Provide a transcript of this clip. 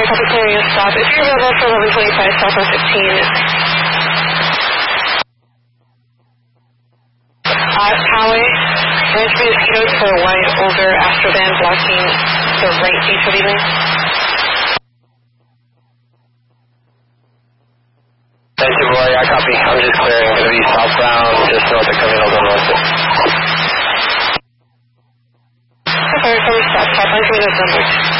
copy clearing a stop. If you're available for 1125 Southwest 15. Poway, management is code for a white older Astrovan blocking the right HOD lane. Thank you, boy. I copy. I'm just clearing. Going to be southbound, just north of Camino del Norte. Okay, stop. Stop on Camino del Norte.